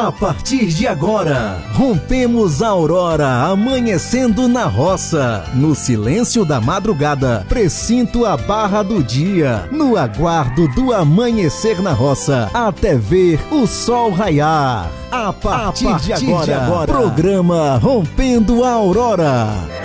A partir de agora, rompemos a aurora amanhecendo na roça. No silêncio da madrugada, precinto a barra do dia. No aguardo do amanhecer na roça, até ver o sol raiar. A partir de agora, programa Rompendo a Aurora.